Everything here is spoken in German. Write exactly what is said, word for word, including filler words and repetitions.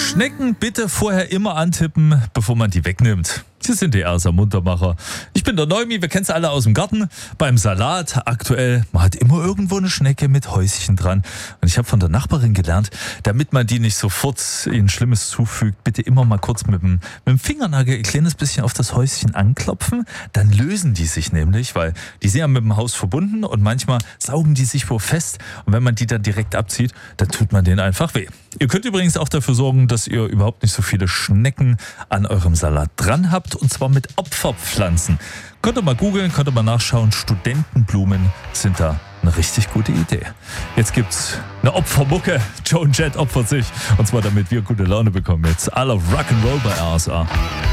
Schnecken bitte vorher immer antippen, bevor man die wegnimmt. Sie sind die R S A-Muntermacher. Ich bin der Neumi, wir kennen es alle aus dem Garten. Beim Salat aktuell, man hat immer irgendwo eine Schnecke mit Häuschen dran. Und ich habe von der Nachbarin gelernt, damit man die nicht sofort ihnen Schlimmes zufügt, bitte immer mal kurz mit dem, mit dem Fingernagel ein kleines bisschen auf das Häuschen anklopfen. Dann lösen die sich nämlich, weil die sind ja mit dem Haus verbunden und manchmal saugen die sich wo fest. Und wenn man die dann direkt abzieht, dann tut man denen einfach weh. Ihr könnt übrigens auch dafür sorgen, dass ihr überhaupt nicht so viele Schnecken an eurem Salat dran habt. Und zwar mit Opferpflanzen. Könnt ihr mal googeln, könnt ihr mal nachschauen. Studentenblumen sind da eine richtig gute Idee. Jetzt gibt's eine Opfermucke. Joan Jett opfert sich. Und zwar damit wir gute Laune bekommen. Jetzt I Love Rock'n'Roll bei R S A.